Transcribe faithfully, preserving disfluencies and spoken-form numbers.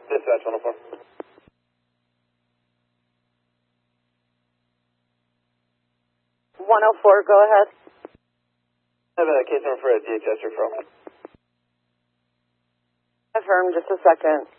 Dispatch one oh four. one oh four, go ahead. I have a case number for a D H S referral. Affirm, just a second.